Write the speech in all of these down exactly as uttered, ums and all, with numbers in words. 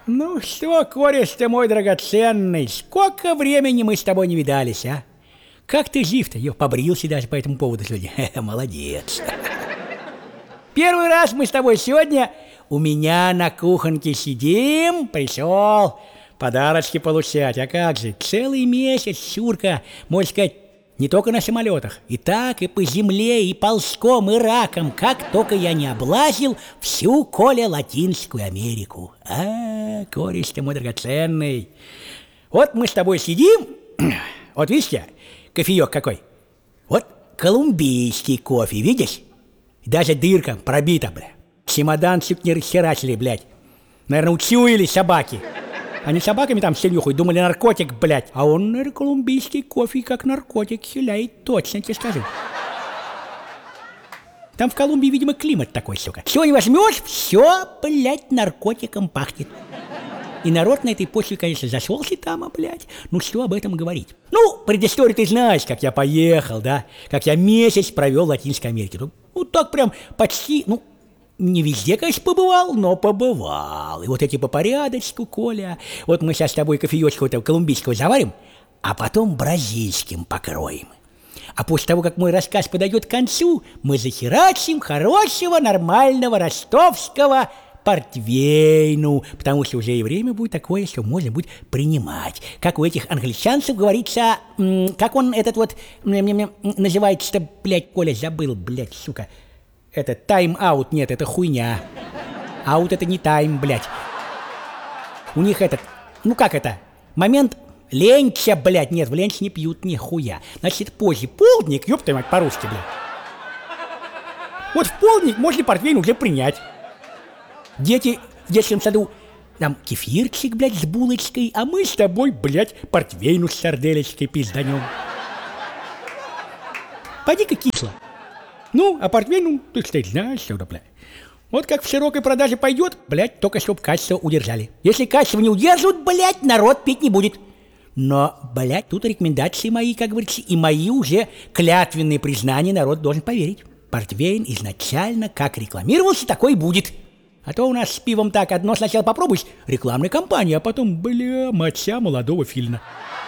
Ну что, кореш ты мой драгоценный, сколько времени мы с тобой не видались, а? Как ты жив-то? Я побрился даже по этому поводу сегодня. Молодец. Первый раз мы с тобой сегодня у меня на кухоньке сидим, пришел подарочки получать. А как же, целый месяц, Шурка, можно сказать, не только на самолетах, и так, и по земле, и ползком, и раком, как только я не облазил всю, Коля, Латинскую Америку. А, кореш ты мой драгоценный. Вот мы с тобой сидим, вот видите, кофеек какой. Вот колумбийский кофе, видишь? Даже дырка пробита, бля. Чемодан чуть не расхерачили, блядь. Наверное, учуяли собаки. Они собаками там все нюхают, думали наркотик, блядь. А он, наверное, колумбийский кофе как наркотик хиляет, точно тебе скажу. Там в Колумбии, видимо, климат такой, сука. Чего не возьмешь, все, блядь, наркотиком пахнет. И народ на этой почве, конечно, зашелся там, а, блядь. Ну, что об этом говорить? Ну, предысторию ты знаешь, как я поехал, да? Как я месяц провел в Латинской Америке. Ну, ну так прям почти, ну... Не везде, конечно, побывал, но побывал. И вот эти по порядочку, Коля. Вот мы сейчас с тобой кофеечку этого колумбийского заварим, а потом бразильским покроем. А после того, как мой рассказ подойдет к концу, мы захерачим хорошего, нормального ростовского портвейну, потому что уже и время будет такое, что можно будет принимать. Как у этих англичанцев говорится, как он этот вот называется-то, блядь, Коля, забыл, блядь, сука. Это тайм-аут, нет, это хуйня. Аут это не тайм, блядь. У них этот, ну как это, момент ленча, блядь, нет, в ленч не пьют ни хуя. Значит, позже полдник, ёб твою мать, по-русски, блядь. Вот в полдник можно портвейн уже принять. Дети в детском саду, там кефирчик, блядь, с булочкой, а мы с тобой, блядь, портвейну с сарделечкой пизданем. Пойди-ка кисло. Ну, а портвейн, ну, ты, кстати, знаешь, что, блядь. Вот как в широкой продаже пойдет, блядь, только чтоб качество удержали. Если качество не удерживают, блядь, народ пить не будет. Но, блядь, тут рекомендации мои, как говорится, и мои уже клятвенные признания народ должен поверить. Портвейн изначально как рекламировался, такой и будет. А то у нас с пивом так, одно сначала попробуешь, рекламная кампания, а потом, бля, моча молодого филина.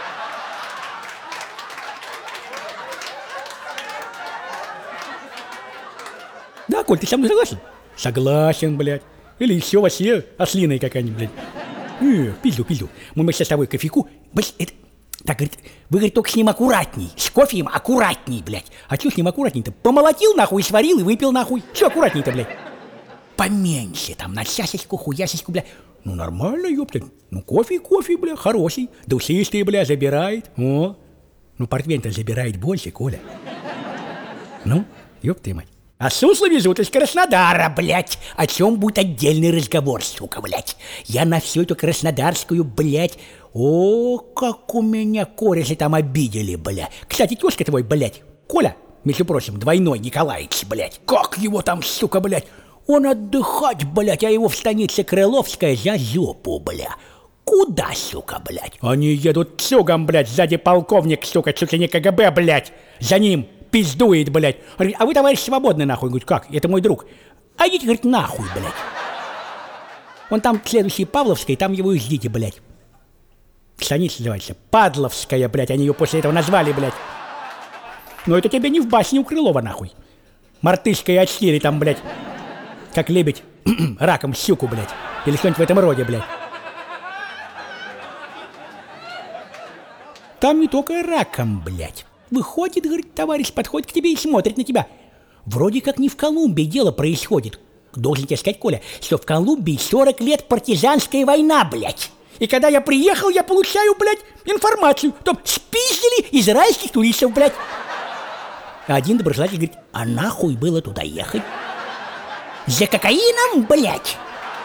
Да, Коль, ты со мной согласен? Согласен, блядь. Или еще вообще ослиная какая-нибудь, блядь. Не, пизду, пизду. Мы, мы сейчас с тобой кофейку, блядь, это... Так, говорит, вы, говорит, только с ним аккуратней. С кофеем аккуратней, блядь. А что с ним аккуратней-то? Помолотил, нахуй, сварил и выпил, нахуй. Что аккуратней-то, блядь? Поменьше, там, на часочку, хуясочку, блядь. Ну, нормально, ёпта. Ну, кофе, кофе, бля, хороший. Душистый, бля, забирает. О, ну, портвейн-то забирает больше, Коля. Ну, ёпта мать. А сусло везут из Краснодара, блядь. О чем будет отдельный разговор, сука, блядь. Я на всю эту краснодарскую, блядь. О, как у меня кореши там обидели, блядь. Кстати, тёзка твой, блядь, Коля, между прочим, двойной Николаевич, блядь. Как его там, сука, блядь. Он отдыхать, блядь, а его в станице Крыловская за жопу, бля. Куда, сука, блядь? Они едут цугом, блядь, сзади полковник, сука, чуть ли не КГБ, блядь. За ним пиздует, блядь. А вы, товарищ, свободны, нахуй. Говорит, как? Это мой друг. А идите, говорит, нахуй, блядь. Он там следующий Павловской, там его и ждите, блядь. Станица называется Падловская, блядь. Они ее после этого назвали, блядь. Но это тебе не в басне у Крылова, нахуй. Мартышка и очкири там, блядь. Как лебедь раком щуку, блядь. Или что-нибудь в этом роде, блядь. Там не только раком, блядь. Выходит, говорит, товарищ, подходит к тебе и смотрит на тебя. Вроде как не в Колумбии дело происходит. Должен тебе сказать, Коля, что в Колумбии сорок лет партизанская война, блядь. И когда я приехал, я получаю, блядь, информацию. Там спиздили израильских туристов, блядь. А один доброжелатель говорит, а нахуй было туда ехать? За кокаином, блядь.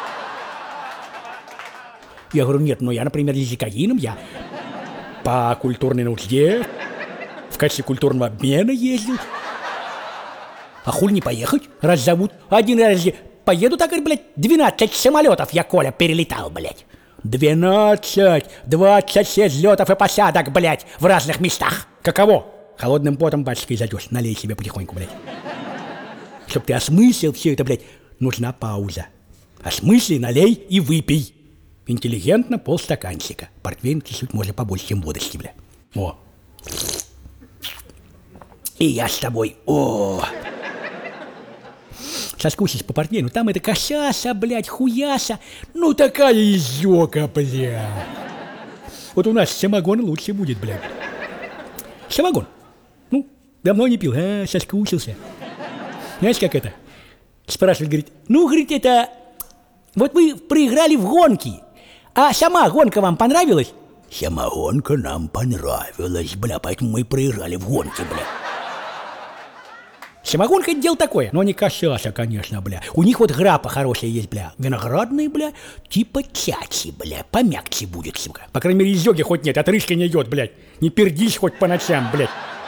Я говорю, нет, ну я, например, не за кокаином, я по культурной нужде, в качестве культурного обмена ездил. А хуй не поехать, раз зовут. Один раз поеду, так, блядь, двенадцать самолетов я, Коля, перелетал, блядь. двенадцать, двадцать шесть взлетов и посадок, блядь, в разных местах. Каково? Холодным потом, батюшка, зайдешь, налей себе потихоньку, блядь. Чтоб ты осмыслил все это, блядь, нужна пауза. Осмысли, налей и выпей. Интеллигентно полстаканчика. Портвейн чуть-чуть можно побольше, чем водочки, бля. О. И я с тобой. О. Соскучись по портвейну. Там это косяса, блядь, хуяса. Ну такая изёка, блядь. Вот у нас самогон лучше будет, блядь. Самогон. Ну, давно не пил, а, соскучился. Знаешь, как это? Спрашивает, говорит, ну, говорит, это... Вот вы проиграли в гонки, а сама гонка вам понравилась? Сама гонка нам понравилась, бля, поэтому мы проиграли в гонке, бля. Самогонка — это дело такое, но не косяся, конечно, бля. У них вот грапа хорошая есть, бля. Виноградные, бля, типа чачи, бля. Помягче будет, сука. По крайней мере, изёги хоть нет, отрыжка не идет, блядь. Не пердись хоть по ночам, блядь.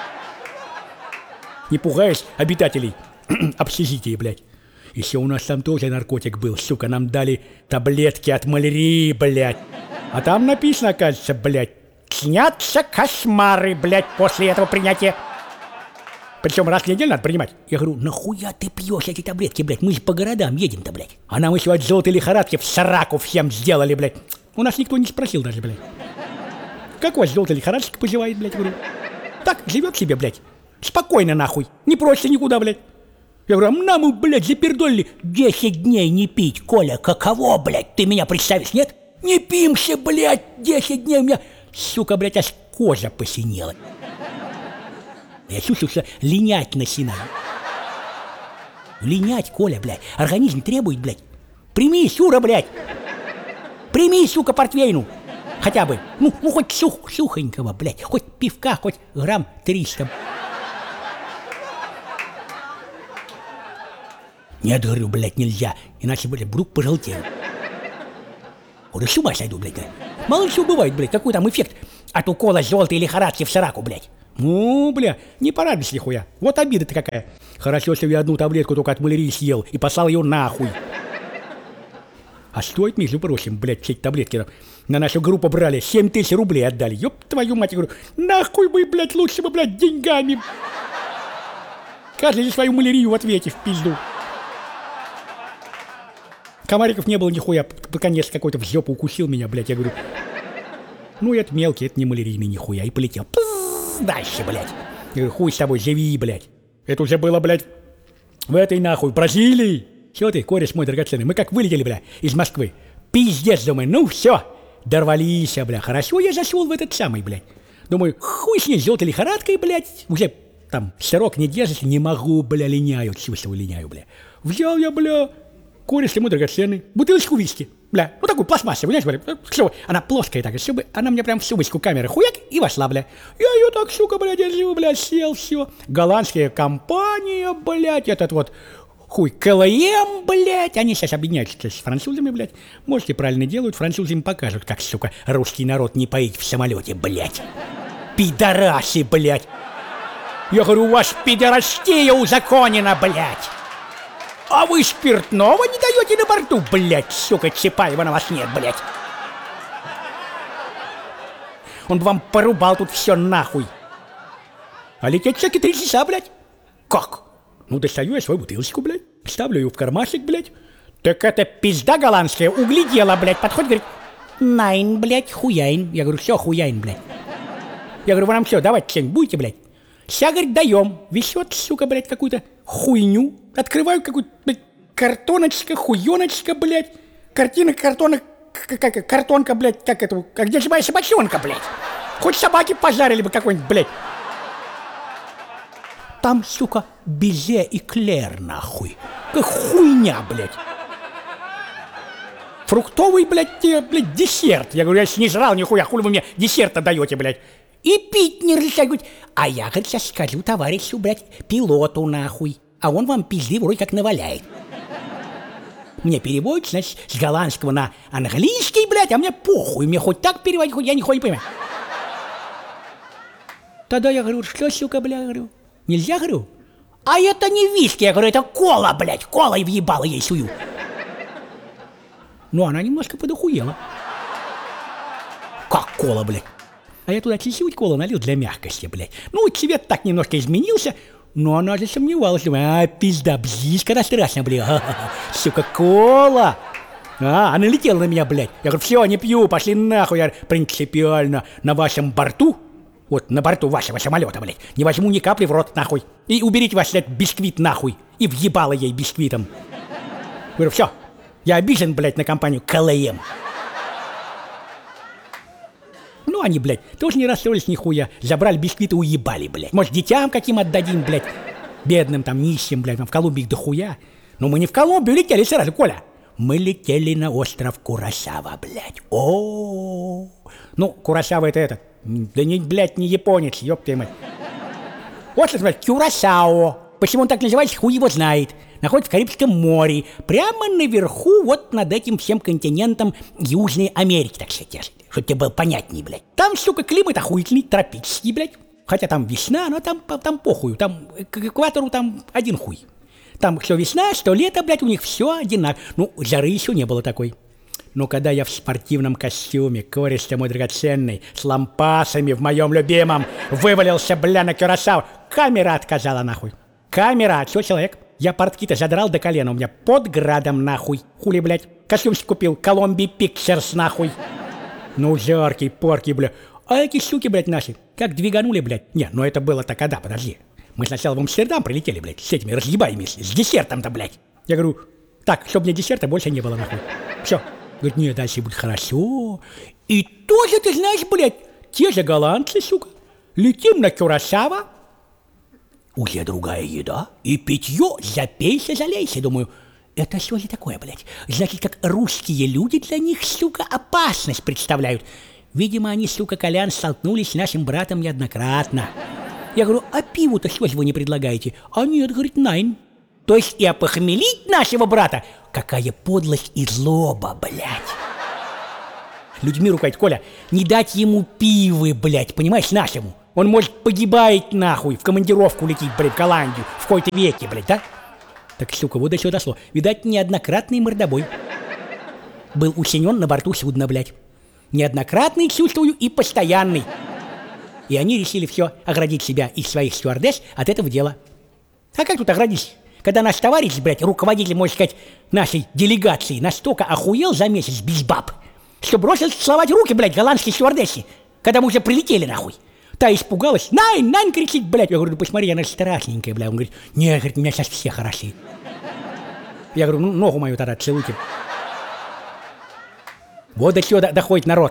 Не пугаешь обитателей общежития, блядь. Еще у нас там тоже наркотик был, сука. Нам дали таблетки от малярии, блядь. А там написано, кажется, блядь, снятся кошмары, блядь, после этого принятия. Причем раз в неделю надо принимать. Я говорю, нахуя ты пьешь эти таблетки, блядь? Мы же по городам едем-то, блядь. А нам еще от желтой лихорадки в сраку всем сделали, блядь. У нас никто не спросил даже, блядь. Как у вас желтая лихорадка поживает, блядь? Говорю, так, живет себе, блядь. Спокойно, нахуй. Не просится никуда, блядь. Я говорю, а нам, блядь, запердолили десять дней не пить. Коля, каково, блядь? Ты меня представишь, нет? Не пимся, блядь, десять дней у меня, сука, блядь, аж кожа посинела. Я чувствую, что линять начинаю. Линять, Коля, блядь. Организм требует, блядь. Прими, Сура, блядь. Прими, сука, портвейну. Хотя бы. Ну, ну хоть сух, сухонького, блядь. Хоть пивка, хоть грамм триста. Нет, говорю, блядь, нельзя. Иначе, блядь, вдруг пожелтею. Говорю, с ума сойду, блядь. Мало ли что бывает, блядь. Какой там эффект от укола желтой лихорадки в сраку, блядь. Ну, бля, не порадуйся нихуя. Вот обида-то какая. Хорошо, если я одну таблетку только от малярии съел и послал ее нахуй. А стоит, между прочим, блядь, все эти таблетки на нашу группу брали, семь тысяч рублей отдали. Ёб твою мать, я говорю, нахуй мы, блядь, лучше бы, блядь, деньгами. Каждый за свою малярию в ответе в пизду. Комариков не было нихуя, наконец какой-то в жопу укусил меня, блядь. Я говорю, ну это мелкий, это не малярийный нихуя. И полетел. Дальше, блядь. Я говорю, хуй с тобой, живи, блядь. Это уже было, блядь, в этой нахуй, в Бразилии. Чего ты, кореш мой драгоценный, мы как вылетели, бля, из Москвы. Пиздец, думаю, ну все, дорвались, бля. Хорошо я зашел в этот самый, блядь. Думаю, хуй с ней, желтой лихорадкой, блядь. Уже там сырок не держится, не могу, бля, линяю, чувствую, линяю, бля. Взял я, бля, кореш мой драгоценный, бутылочку виски. Бля, ну такую пластмассовую, знаешь, бля, все, она плоская такая, чтобы она мне прям в сумочку камеры хуяк и вошла, бля. Я ее так, сука, бля, держу, бля, сел, все. Голландская компания, блядь, этот вот хуй КЛМ, блядь, они сейчас объединяются с французами, блядь. Можете правильно делают, французы им покажут, как, сука, русский народ не поить в самолете, блядь. Пидорасы, блядь. Я говорю, у вас пидорастия узаконена, блядь. А вы спиртного не даете на борту, блядь, сука, Чапаева на вас нет, блядь. Он бы вам порубал тут все нахуй. А лететь всякие три часа, блядь. Как? Ну, достаю я свою бутылочку, блядь, ставлю ее в кармашек, блядь. Так это пизда голландская углядела, блядь, подходит, говорит, найн, блядь, хуяин. Я говорю, все, хуяин, блядь. Я говорю, вы нам все, давайте что-нибудь будете, блядь. Сейчас, говорит, даем. Везет, сука, блядь, какую-то хуйню. Открываю какую-то, блядь, картоночка, хуёночка, блядь. Картина, картона, как картонка, блядь, как это, как где же моя собачонка, блядь. Хоть собаки пожарили бы какой-нибудь, блядь. Там, сука, безе и клер, нахуй. Как хуйня, блядь. Фруктовый, блядь, блядь, десерт. Я говорю, я не жрал нихуя, хули вы мне десерта даете, блядь. И пить не разрешают, говорит, а я, говорит, сейчас скажу товарищу, блядь, пилоту, нахуй. А он вам пизды вроде как наваляет. Мне переводит, значит, с голландского на английский, блядь, а мне похуй. Мне хоть так переводить, хоть я нихуя не понимаю. Тогда я говорю, что, сука, бля, говорю, нельзя, говорю? А это не виски, я говорю, это кола, блядь, кола и въебала ей сую. Ну, она немножко подохуела. Как кола, блядь? А я туда чуть-чуть колу налил для мягкости, блядь. Ну, цвет так немножко изменился, но она засомневалась. Думаю, а, пизда, бзишка, да страшно, блядь. Сука, кола. А, она летела на меня, блядь. Я говорю, все, не пью, пошли нахуй. Я принципиально на вашем борту, вот на борту вашего самолета, блядь, не возьму ни капли в рот, нахуй. И уберите ваш этот бисквит, нахуй. И въебало ей бисквитом. Говорю, все, я обижен, блядь, на компанию КЛМ. Ну, они, блядь, тоже не расстроились нихуя. Забрали бисквиты, уебали, блядь. Может, детям каким отдадим, блядь. Бедным там, нищим, блядь, там в Колумбии их дохуя. Но мы не в Колумбию летели сразу, Коля. Мы летели на остров Курасава, блядь. О, ну, Курасава это этот. Да не, блядь, не японец, ёб твою мать. Остров, блядь, Кюрасао. Почему он так называется, хуй его знает. Находится в Карибском море. Прямо наверху, вот над этим всем континентом Южной Америки, так сказать. Чтобы тебе было понятнее, блядь. Там, сука, климат охуительный, тропический, блядь. Хотя там весна, но там, там похуй. Там к экватору там один хуй. Там что весна, что лето, блядь, у них все одинаково. Ну, жары еще не было такой. Но когда я в спортивном костюме, кореш-то мой драгоценный, с лампасами в моем любимом, вывалился, бля, на Кюрасао, камера отказала, нахуй. Камера, что человек? Я портки-то задрал до колена, у меня под градом, нахуй. Хули, блядь, костюмчик купил, Колумбия Пикчерс, нахуй. Ну, жаркий, порки, бля. А эти суки, блядь, наши, как двиганули, блядь. Не, ну это было-то когда, подожди. Мы сначала в Амстердам прилетели, блядь, с этими разъебаями, с десертом-то, блядь. Я говорю, так, чтобы мне десерта больше не было, нахуй. Все. Говорит, нет, дальше будет хорошо. И тоже, ты знаешь, блядь, те же голландцы, сука. Летим на Кюрасао. Уже другая еда. И питье, запейся, залейся. Думаю, это что же такое, блядь? Значит, как русские люди для них, сука, опасность представляют. Видимо, они, сука, Колян, столкнулись с нашим братом неоднократно. Я говорю, а пиву-то что же вы не предлагаете? А нет, говорит, найн. То есть и опохмелить нашего брата? Какая подлость и злоба, блядь. Людьми руководит, Коля, не дать ему пивы, блядь, понимаешь, нашему. Он может погибать, нахуй, в командировку лететь, блядь, в Голландию, в какой-то веке, блядь, да? Так, сука, вот до чего дошло. Видать, неоднократный мордобой. Был учинен на борту судна, блядь. Неоднократный, чувствую, и постоянный. И они решили все оградить себя и своих стюардесс от этого дела. А как тут оградить? Когда наш товарищ, блядь, руководитель, можно сказать, нашей делегации, настолько охуел за месяц без баб, что бросил целовать руки, блядь, голландской стюардессе, когда мы уже прилетели, нахуй. Та испугалась, найн, найн, кричит, блядь. Я говорю, ну посмотри, она же страшненькая, блядь. Он говорит, нет, говорит, у меня сейчас все хороши. Я говорю, ну ногу мою тогда целуйте. Вот до чего доходит народ.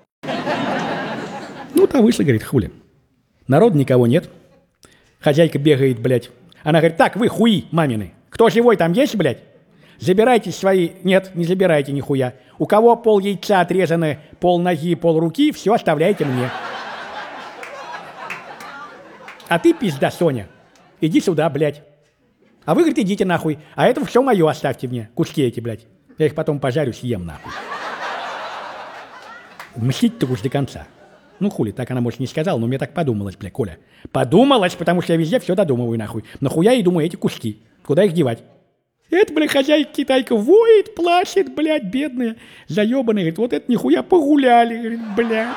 Ну, там вышла, говорит, хули. Народа никого нет. Хозяйка бегает, блядь. Она говорит, так, вы хуи мамины. Кто живой там есть, блядь? Забирайте свои... Нет, не забирайте нихуя. У кого пол яйца отрезаны, пол ноги, пол руки, все оставляйте мне. А ты, пизда, Соня, иди сюда, блядь. А вы, говорит, идите нахуй. А это все мое оставьте мне. Куски эти, блядь. Я их потом пожарю, съем, нахуй. Мстить-то уж до конца. Ну, хули, так она, может, не сказала, но мне так подумалось, бля, Коля. Подумалось, потому что я везде все додумываю, нахуй. Нахуя и думаю, эти куски. Куда их девать? Это, бля, хозяйка китайка воет, плачет, блядь, бедная, заебанная. Говорит, вот это нихуя погуляли, говорит, блядь.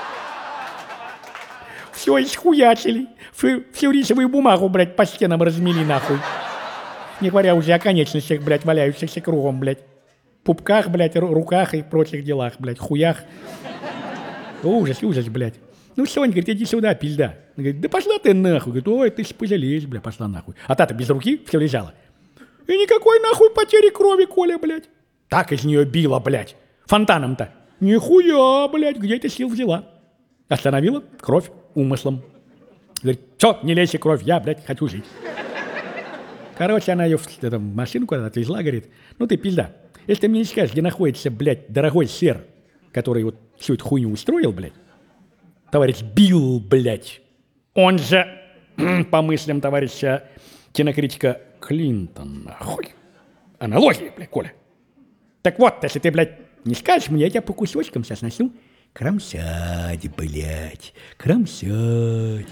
Все исхуячили. Всю рисовую бумагу, блядь, по стенам размели, нахуй. Не говоря уже о конечностях, блядь, валяющихся кругом, блядь. Пупках, блядь, руках и прочих делах, блядь, хуях. Ужас, ужас, блядь. Ну, Соня, говорит, иди сюда, пизда. Она говорит, да пошла ты нахуй. Говорит, ой, ты ж пожалеешь, блядь, пошла нахуй. А та-то без руки все лежала. И никакой нахуй потери крови, Коля, блядь. Так из нее било, блядь. Фонтаном-то. Нихуя, блядь, где ты сил взяла? Остановила кровь умыслом. Говорит, что, не лейся кровь, я, блядь, хочу жить. Короче, она ее в эту машину куда-то отвезла, говорит, ну ты пизда. Если ты мне не скажешь, где находится, блядь, дорогой сэр, который вот всю эту хуйню устроил, блядь, товарищ Билл, блядь, он же, по мыслям товарища кинокритика Клинтон, нахуй. Аналогия, блядь, Коля. Так вот, если ты, блядь, не скажешь мне, я тебя по кусочкам сейчас носю. Кромсать, блядь, кромсать.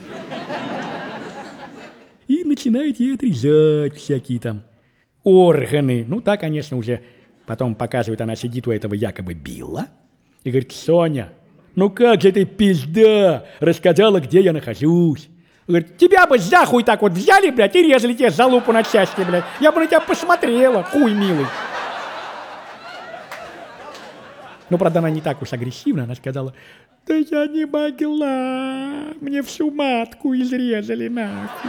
И начинаете отрезать всякие там органы. Ну, так, конечно, уже потом показывает, она сидит у этого якобы Билла и говорит, Соня, ну как же ты, пизда, рассказала, где я нахожусь. Говорит, тебя бы за хуй так вот взяли, блядь, и резали тебе за лупу на части, блядь. Я бы на тебя посмотрела, хуй милый. Но, правда, она не так уж агрессивна. Она сказала: да я не могла, мне всю матку изрезали нахуй.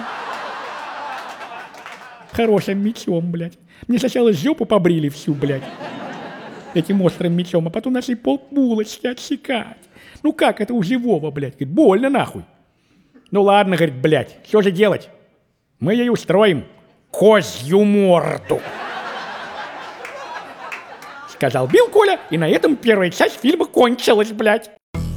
Хорошим мечом, блядь. Мне сначала жопу побрили всю, блядь, этим острым мечом, а потом нашли полбулочки отсекать. Ну как это у живого, блядь? Говорит, больно нахуй. Ну ладно, говорит, блядь, что же делать? Мы ей устроим козью морду. Сказал Билл Коля, и на этом первая часть фильма кончилась, блядь.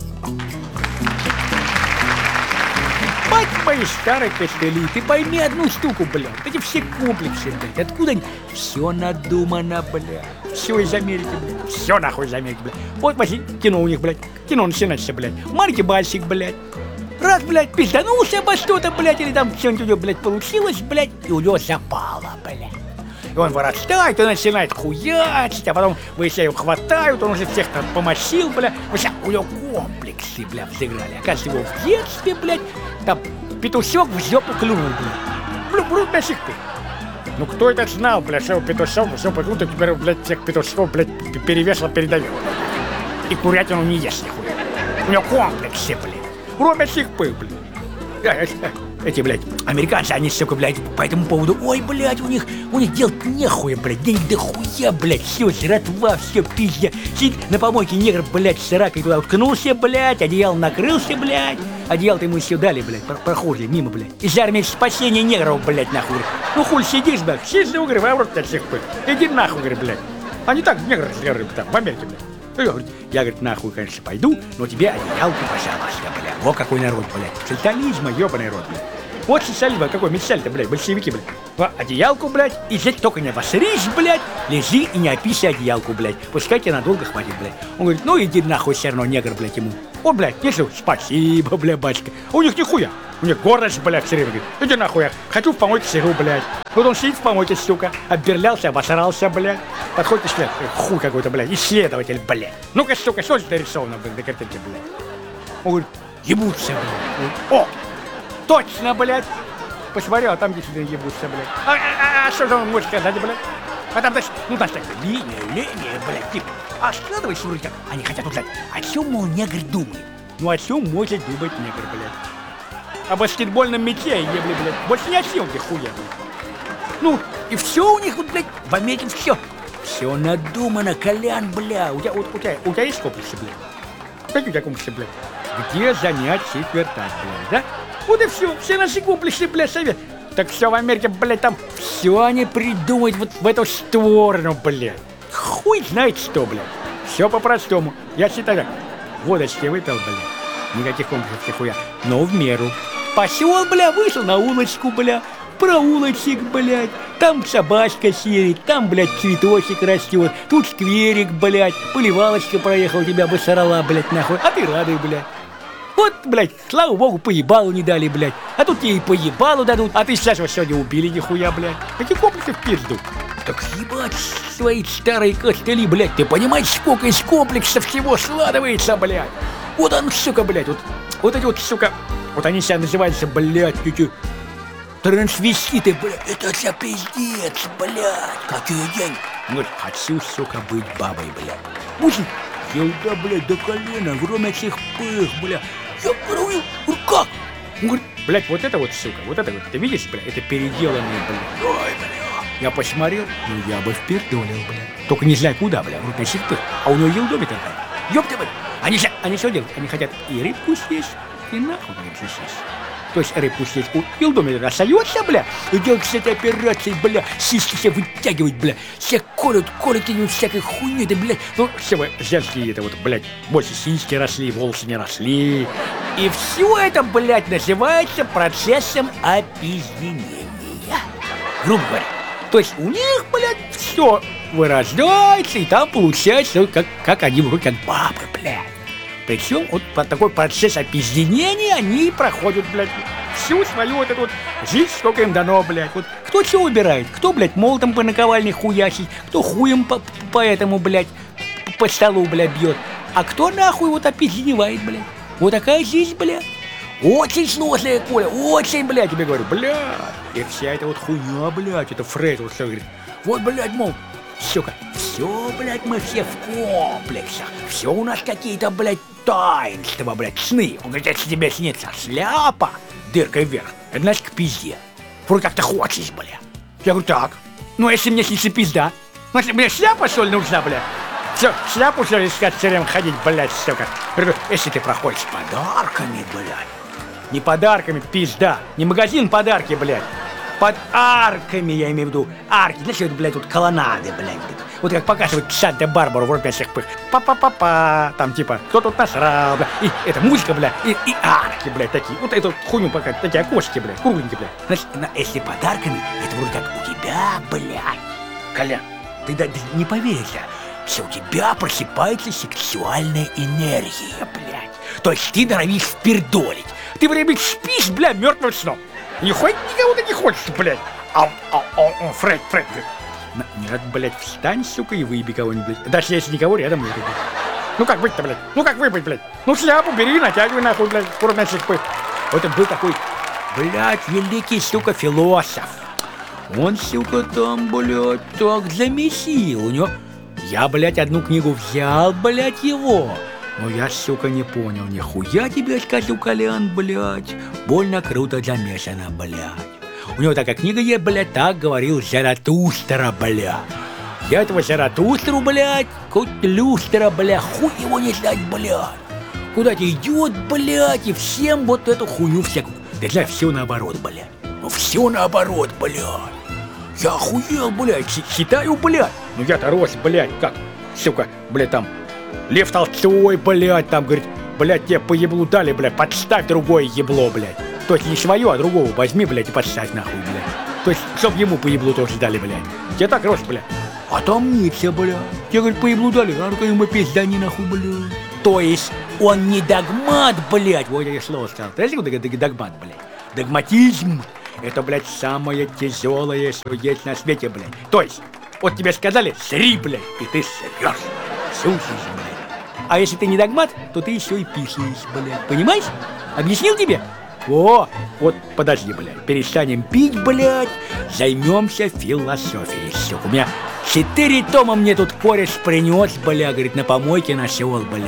Мать моей старой костыли, ты пойми одну штуку, блядь. Эти все комплексы, блядь, откуда они? Все надумано, блядь. Все из Америки, блядь. Все нахуй из Америки, блядь. Вот, возьми, кино у них, блядь. Кино начинается, блядь. Маленький бальчик, блядь. Раз, блядь, пизданулся обо что-то, блядь, или там что-нибудь у него, блядь, получилось, блядь, и у него запало, блядь. И он вырастает и начинает хуячить, а потом вы себя его хватают, он уже всех там помочил, бля. Вообще, у него комплексы, бля, взыграли. Оказывается, его в детстве, блядь, там петушок в жопу клюнул, блядь. Блю, блю, до сих пор. Ну кто это знал, бля, что петушок в жопу клюнул, теперь, блядь, всех петушков, блядь, перевешал, передавил. И курятину не ест нихуя. У него комплексы, блядь. Робят сих пыл, блядь. Эти, блядь, американцы, они, сука, блядь, по этому поводу, ой, блядь, у них, у них делать нехуя, блядь, денег до хуя, блядь, все, жратва, все, пиздец. Сидит на помойке негр, блядь, с ракой туда уткнулся, блядь, одеял накрылся, блядь, одеял-то ему еще дали, блядь, прохожие, мимо, блядь. Из армии спасения негров, блядь, нахуй. Ну, хуй сидишь, блядь, сидишь, говорю, а вот от всех пыл. Иди нахуй, говорю, блядь. Они так, негры, говорю, там, в Америке, блядь. Я, говорит, я, говорит, нахуй, конечно, пойду, но тебе одеялку, пожалуйста, блядь. Вот какой народ, блядь. Социализма, ебаный рот, блядь. Вот социализм, какой мечтали-то, блядь, большевики, блядь. По одеялку, блядь, и здесь только не обосрись, блядь, лежи и не описывай одеялку, блядь. Пускай тебе надолго хватит, блядь. Он говорит, ну иди нахуй, все равно негр, блядь, ему. О, блядь, если спасибо, блядь, батька. У них нихуя. У них гордость, блядь, все время говорит, иди нахуй, я хочу в помойке сижу, блядь. Вот он сидит в помойке, сука, обберлялся, обосрался, блядь. Подходит и шлет, хуй какой-то, блядь, исследователь, блядь. Ну-ка, сука, что здесь нарисовано, блядь, на картинке, блядь. Он говорит, ебутся, блядь. О, точно, блядь. Посмотрел, а там действительно ебутся, блядь. А, а, а что же он может сказать, блядь? А там, значит, ну, значит, так, линия, линия, блядь, типа. А складывайся вроде так. Они хотят узнать, о чем, мол, негр думает. Ну, о чем может думать негр, блядь? О баскетбольном мяче, ебли, блядь. Больше ни о чем, где хуя, блядь. Ну, и все у них, вот, блядь, в Америке все. Все надумано, Колян, бля. У тебя, вот, у тебя, у тебя есть комплексы, блядь? Какие у тебя комплексы, блядь? Где занять четвертак, блядь, да? Вот и все, все наши комплексы, блядь, совет. Так все в Америке, блядь, там все они придумают вот в эту сторону, блядь. Хуй знает что, блядь. Все по-простому. Я считаю так. Водочки выпил, блядь. Никаких комплексов, нихуя. Но в меру. Пошел, бля, вышел на улочку, бля. Проулочек, блядь. Там собачка сидит, там, блядь, цветочек растет. Тут скверик, блядь. Поливалочка проехала, тебя бы сорала, блядь, нахуй. А ты радуй, блядь. Вот, блядь, слава богу, поебалу не дали, блядь. А тут тебе и поебалу дадут, а ты сейчас вот сегодня убили нихуя, блядь. Какие комплексы в пизду? Так ебать свои старые костыли, блядь. Ты понимаешь, сколько из комплексов всего складывается, блядь? Вот он, сука, блядь, вот, вот эти вот, сука, вот они себя называются, блядь, эти трансвеститы, блядь. Это за пиздец, блядь. Какие деньги? Вот, хочу, сука, быть бабой, блядь. Мужик, елда, блядь, до колена, кроме этих пых, блядь. Я говорю, как? Он говорит, блядь, вот это вот, сука, вот это вот, ты видишь, блядь, это переделанные, блядь. Ой, блядь. Я посмотрел, ну я бы впердолил, блядь. Только не знаю куда, блядь, вот этих пых. А у него елдоми такая. Ёпта, блядь. Они, они что делают? Они хотят и рыбку съесть, и нахуй рыбку съесть. То есть рыбку съесть у елдоми остается, бля, и делают с этой операцией, бля, сиськи все вытягивают, бля, все колют, колют и всякой хуйни, да, блядь. Ну, все вы женские, это вот, блядь, больше сиськи росли, волосы не росли. И все это, блядь, называется процессом опизденения. Грубо говоря. То есть у них, блядь, все вырождается, и там получается, как, как они вроде как бабы, блядь. Причем вот по такой процесс опизденения они проходят, блядь, всю свою вот эту вот жизнь, сколько им дано, блядь. Вот кто что выбирает? Кто, блядь, молотом по наковальне хуячит, кто хуем по, по этому, блядь, по столу, блядь, бьет. А кто нахуй вот опизденевает, блядь. Вот такая жизнь, блядь. Очень сложная, Коля, очень, блядь, тебе говорю, блядь. И вся эта вот хуйня, блядь, это Фрейд вот все говорит. Вот, блядь, мол, сука, все, блядь, мы все в комплексах. Все у нас какие-то, блядь, таинства, блядь, сны. Он говорит, если тебе снится шляпа дыркой вверх, это значит к пизде. Вроде как ты хочешь, блядь. Я говорю, так, ну если мне снится пизда, значит, мне шляпа, что ли, нужна, блядь? Все, шляпу, что ли, искать, все время ходить, блядь, сука. Говорю, если ты проходишь с подарками, блядь. Не подарками, пизда. Не магазин подарки, блядь. Под арками, я имею в виду. Арки, знаешь, это, блядь, тут колоннады, блядь. Вот как показывают Санта-Барбару в «Урбе всех пых». Па-па-па-па, там типа, кто тут насрал, бля. И это музыка, бля, и, и арки, блядь, такие. Вот эту хуйню пока, такие окошки, блядь, кругленькие, блядь. Значит, на, если подарками, это вроде как у тебя, блядь. Колян, ты да, ты не поверишь, что у тебя просыпается сексуальная энергия, блядь. То есть ты норовишь впердолить. Ты время спишь, бля, мертвым сном. Нихуя никого-то не хочется, блядь. Ау, ау, ау, ау, Фред, Фред, Фред. Нет, блядь, встань, сука, и выеби кого-нибудь, блядь. Даже если никого рядом нет, блядь. Ну как быть-то, блядь? Ну как выбыть, блядь? Ну шляпу бери, натягивай нахуй, блядь, курмячик пых. Вот это был такой, блядь, великий, сука, философ. Он, сука, там, блядь, так замесил. У него... Я, блядь, одну книгу взял, блядь, его. Но я, сука, не понял, нихуя тебе скажу, Колян, блядь. Больно круто замешано, блядь. У него такая книга есть, блядь, так говорил Заратустра, блядь. Я этого Заратустру, блядь, хоть люстра, блядь, хуй его не знать, блядь. Куда-то идет, блядь, и всем вот эту хуйню всякую. Да знаешь, все наоборот, блядь. Ну все наоборот, блядь. Я охуел, блядь, считаю, блядь. Ну я-то рос, блядь, как, сука, блядь, там, Лев Толстой, блядь, там, говорит, блядь, тебе по еблу дали, блядь, подставь другое ебло, блядь. То есть не свое, а другого возьми, блядь, и подставь нахуй, блядь. То есть, чтоб ему по еблу тоже дали, блядь. Я так рос, блядь. А там нет все, блядь. Тебе, говорит, по еблу дали, а ну-ка ему пиздани нахуй, блядь. То есть, он не догмат, блядь. Вот я слово сказал. Ты знаешь, что догмат, блядь? Догматизм. Это, блядь, самое тяжелое, что есть на свете, блядь. То есть, вот тебе сказали, сри, блядь, и ты срешь. Всю жизнь, блядь. А если ты не догмат, то ты еще и писаешь, блядь. Понимаешь? Объяснил тебе? О, вот подожди, блядь. Перестанем пить, блядь. Займемся философией, сука. У меня четыре тома мне тут кореш принес, блядь, говорит, на помойке нашел, блядь.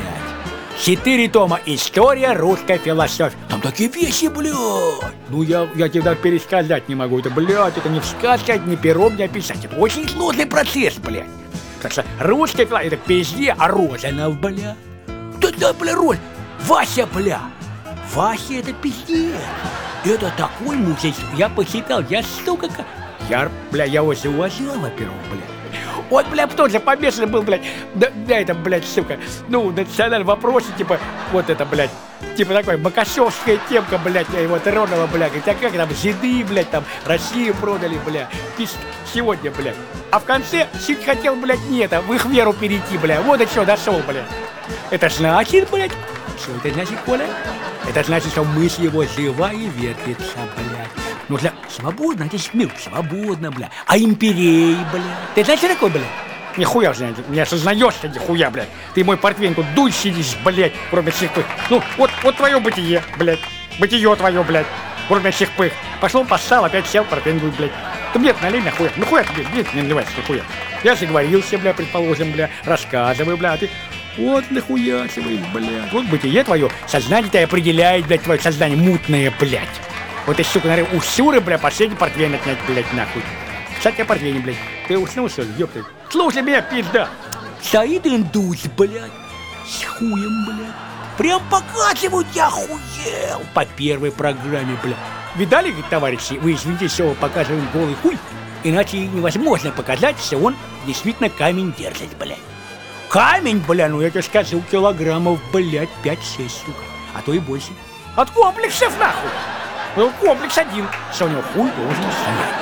Четыре тома «История русской философии». Там такие вещи, блядь. Ну, я, я тебе даже пересказать не могу. Это, блядь, это не в сказках, не пером, не описать. Это очень сложный процесс, блядь. Так что русская философия, это пизде, а Розанов, блядь. Да, да, бля, роль. Вася, бля. Вася, это пиздец. Это такой музей. Я посчитал, я, сука, как... Я, бля, я его уважал, во-первых, бля. Вот, бля, тоже помешанный был, блядь, да, да, это, блядь, сука, ну, национальный вопрос, типа, вот это, блядь, типа такой, макашовская темка, блядь, я его тронула, блядь, говорит, а как там, жиды, блядь, там, Россию продали, блядь, сегодня, блядь. А в конце чуть хотел, блядь, нет, а в их веру перейти, блядь, вот до чего дошел, блядь. Это значит, блядь, что это значит, Коля? Это значит, что мысль его жива и вертится, блядь. Ну, для... Свободно, это мир, свободно, бля. А империи, бля. Ты знаешь, что такое, бля? Нихуя же, не осознаешь, ты нихуя, блядь. Ты мой портвейн тут дуй сидишь, блядь, кроме всех пых. Ну, вот, вот твое бытие, блядь. Бытие твое, блядь, кроме всех пых. Пошел, поссал, опять сел, портвейн дуй, блядь. Ты мне налей нахуя. Ну, хуя тебе, нет, не наливайся, нихуя. Я заговорился, бля, предположим, бля, рассказываю, бля, а ты... Вот нахуя себе, блядь. Вот бытие твое, сознание-то определяет, блядь, твое сознание мутное, блядь. Вот ты, сука, наверное, у Сюры, бля, последний портвейн отнять, блядь, нахуй. Кстати, о портвейне, блядь. Ты уснул, что ли? Ёпта. Слушай меня, пизда. Стоит индус, блядь, с хуем, блядь. Прям показывают, я охуел. По первой программе, блядь. Видали, говорит, товарищи, вы извините, что мы показываем голый хуй, иначе невозможно показать, что он действительно камень держит, блядь. Камень, бля, ну я тебе скажу, килограммов, блядь, пять-шесть, сука. А то и больше. От комплексов, нахуй. Ну, комплекс один, что у него хуй должен стоять.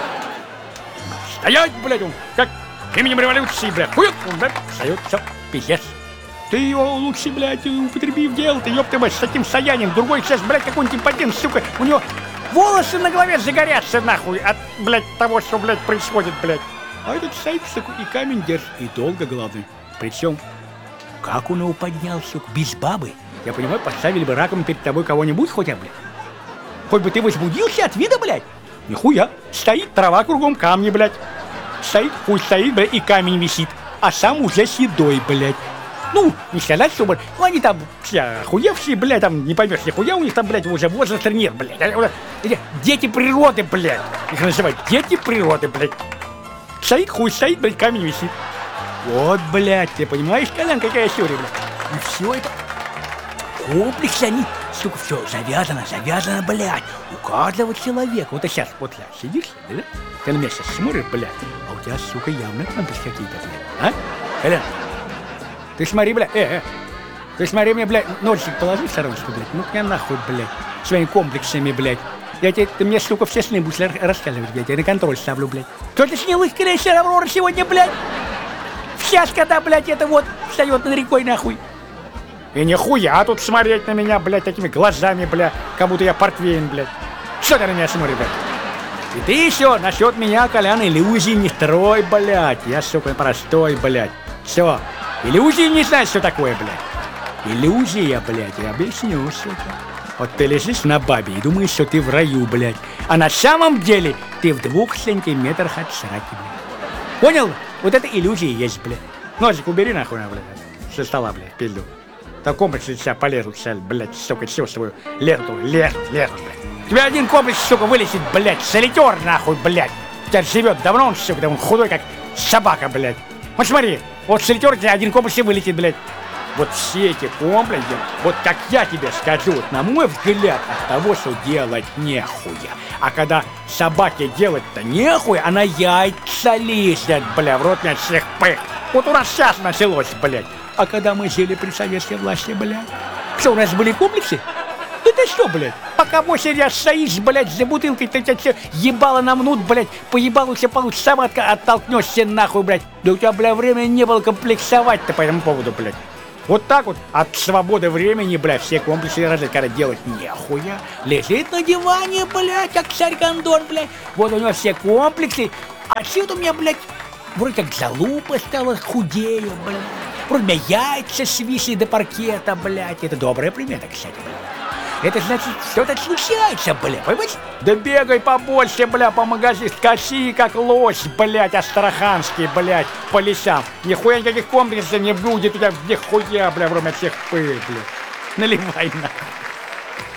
Стоять, блядь, он, как именем революции, блядь, хуй, он, блядь, встает, все, пиздец. Ты его лучше, блядь, употреби в дело, ты, ёпта, блядь, с таким стоянием. Другой сейчас, блядь, какой-нибудь импотент, сука, у него волосы на голове загорятся, нахуй, от, блядь, того, что, блядь, происходит, блядь. А этот стоит, сука, и камень держит, и долго, главное. Причем, как он его поднял, сука, без бабы? Я понимаю, поставили бы раком перед тобой кого-нибудь хотя бы, блядь. Хоть бы ты возбудился от вида, блядь. Нихуя. Стоит трава кругом, камни, блядь. Стоит, хуй стоит, блядь, и камень висит. а сам уже седой, блядь. Ну, не сказать, что, блядь, ну, они там все охуевшие, блядь, там, не поймешь, нихуя, у них там, блядь, уже возраста нет, блядь. Дети природы, блядь. Их называют дети природы, блядь. Стоит хуй, стоит, блядь, камень висит. Вот, блядь, ты понимаешь, Колян, какая история, блядь? И все это комплексы, они, сука, все завязано, завязано, блядь. У каждого человека. Вот ты сейчас, вот я сидишь, да? Ты на меня сейчас смотришь, блядь, а у тебя, сука, явно комплексы какие-то, блядь. А? Колян, ты смотри, блядь, э, э. Ты смотри мне, блядь, ножик положи в стороночку, блядь. Ну меня нахуй, блядь, своими комплексами, блядь. Я тебе, ты мне, сука, все сны будешь рассказывать, блядь. Я на контроль ставлю, блядь. Кто ты снялась крейсер Аврора сегодня, блядь? Сейчас, когда, блядь, это вот встает над рекой, нахуй. И нихуя тут смотреть на меня, блядь, такими глазами, блядь, как будто я портвейн, блядь. Что ты на меня смотришь, блядь? И ты еще насчет меня, Колян, иллюзий не строй, блядь. Я, сука, простой, блядь. Все. Иллюзии не знаешь, что такое, блядь. Иллюзия, блядь, я объясню, сука. Вот ты лежишь на бабе и думаешь, что ты в раю, блядь. А на самом деле ты в двух сантиметрах от сраки, блядь. Понял? Вот это иллюзия есть, блядь. Ножик убери нахуй, блядь. Со стола, блядь, пизду. В таком комплексе тебя полезут, блядь, сука, всю свою ленту, ленту, ленту, блядь. У тебя один комплекс, сука, вылезет, блядь, солитер, нахуй, блядь. У тебя живет давно он, сука, да он худой, как собака, блядь. Вот смотри, вот солитер у тебя один комплекс и вылетит, блядь. Вот все эти комплексы, вот как я тебе скажу, вот, на мой взгляд, от того, что делать нехуя. А когда собаке делать-то нехуя, она яйца лезет, бля, в рот мне всех пых. Вот у нас сейчас началось, блядь. А когда мы жили при советской власти, блядь, что, у нас были комплексы? Да ты что, блядь? Пока в очереди стоишь, блядь, за бутылкой, ты тебя все ебало намнут, блядь, поебало все получше, сам от, оттолкнешься нахуй, блядь. Да у тебя, бля, времени не было комплексовать-то по этому поводу, блядь. Вот так вот от свободы времени, блядь, все комплексы разве когда делать нехуя. Лежит на диване, блядь, как царь Гондон, блядь. Вот у него все комплексы. А что-то у меня, блядь, вроде как залупа стала, худею, блядь. Вроде у меня яйца свисли до паркета, блядь. Это добрая примета, кстати, блядь. Это значит, что-то случается, бля, понимаешь? Да бегай побольше, бля, по магазину, скачи, как лось, блядь, астраханский, блядь, по лесам. Нихуя никаких комплексов не будет, у тебя нихуя, бля, в всех пыль, бля. Наливай нахуй.